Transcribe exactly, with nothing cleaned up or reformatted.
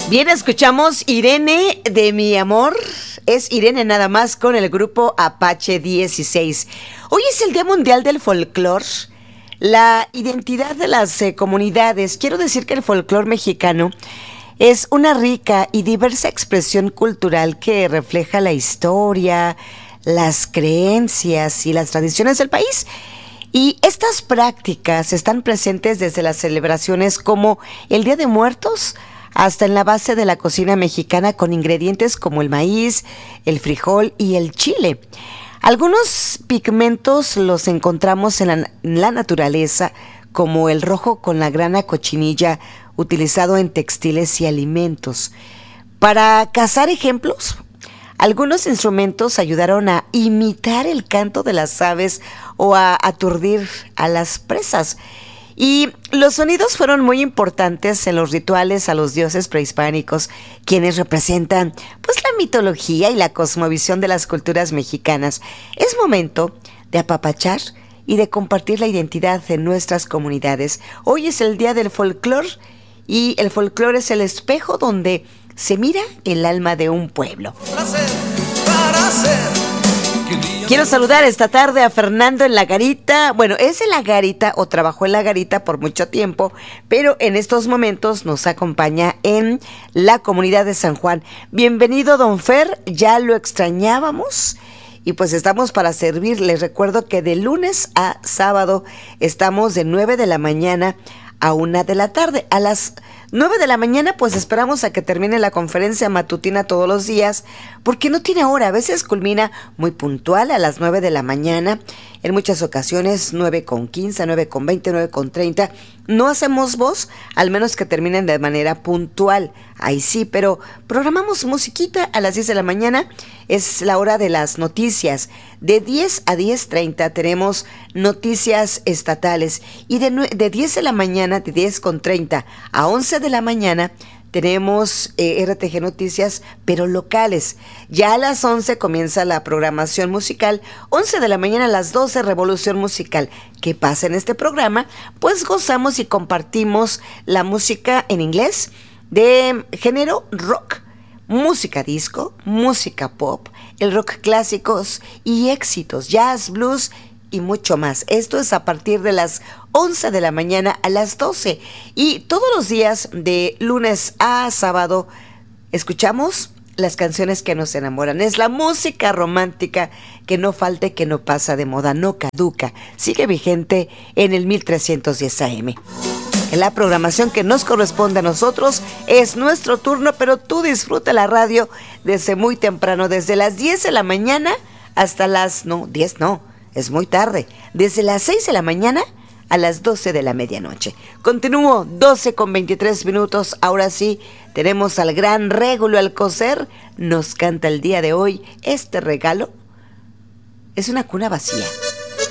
Bien, escuchamos Irene de Mi Amor. Es Irene nada más con el grupo Apache dieciséis. Hoy es el Día Mundial del Folclor, la identidad de las eh, comunidades. Quiero decir que el folclor mexicano es una rica y diversa expresión cultural que refleja la historia, las creencias y las tradiciones del país. Y estas prácticas están presentes desde las celebraciones como el Día de Muertos hasta en la base de la cocina mexicana con ingredientes como el maíz, el frijol y el chile. Algunos pigmentos los encontramos en la, en la naturaleza, como el rojo con la grana cochinilla utilizado en textiles y alimentos. Para cazar ejemplos, algunos instrumentos ayudaron a imitar el canto de las aves o a aturdir a las presas. Y los sonidos fueron muy importantes en los rituales a los dioses prehispánicos, quienes representan pues la mitología y la cosmovisión de las culturas mexicanas. Es momento de apapachar y de compartir la identidad de nuestras comunidades. Hoy es el Día del Folclor y el folclor es el espejo donde se mira el alma de un pueblo. Quiero saludar esta tarde a Fernando en La Garita. Bueno, es en La Garita o trabajó en La Garita por mucho tiempo, pero en estos momentos nos acompaña en la comunidad de San Juan. Bienvenido, don Fer, ya lo extrañábamos y pues estamos para servir. Les recuerdo que de lunes a sábado estamos de nueve de la mañana a una de la tarde. A las nueve de la mañana pues esperamos a que termine la conferencia matutina todos los días, porque no tiene hora, a veces culmina muy puntual a las nueve de la mañana, en muchas ocasiones nueve con quince, nueve con veinte, nueve con treinta. No hacemos voz, al menos que terminen de manera puntual, ahí sí, pero programamos musiquita a las diez de la mañana, es la hora de las noticias. De diez a diez treinta tenemos noticias estatales y de, de diez de la mañana, de diez con treinta a once de la mañana, tenemos eh, R T G Noticias, pero locales. Ya a las once comienza la programación musical, once de la mañana a las doce, Revolución Musical. ¿Qué pasa en este programa? Pues gozamos y compartimos la música en inglés de género rock, música disco, música pop, el rock clásicos y éxitos, jazz, blues y mucho más. Esto es a partir de las once de la mañana a las doce. Y todos los días de lunes a sábado escuchamos las canciones que nos enamoran. Es la música romántica que no falta y que no pasa de moda, no caduca. Sigue vigente en el mil trescientos diez A M. En la programación que nos corresponde a nosotros es nuestro turno, pero tú disfruta la radio desde muy temprano, desde las diez de la mañana hasta las... no, diez no, es muy tarde. Desde las seis de la mañana a las doce de la medianoche. Continúo, doce con veintitrés minutos. Ahora sí, tenemos al gran Régulo Alcocer. Nos canta el día de hoy. Este regalo es una cuna vacía.